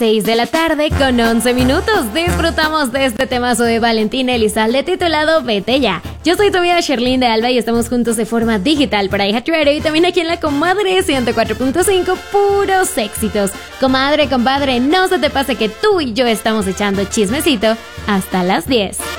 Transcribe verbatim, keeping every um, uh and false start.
seis de la tarde con once minutos. Disfrutamos de este temazo de Valentina Elizalde titulado Vete Ya. Yo soy tu amiga Sherlyn de Alba y estamos juntos de forma digital para iHeartRadio y también aquí en La Comadre ciento cuatro punto cinco, puros éxitos. Comadre, compadre, no se te pase que tú y yo estamos echando chismecito hasta las diez.